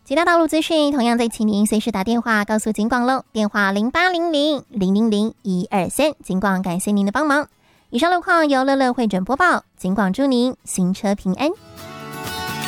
其他道路资讯同样再请您随时打电话告诉警广喽，电话0800-000-123，警广感谢您的帮忙。以上路况由乐乐会诊播报，警广祝您行车平安。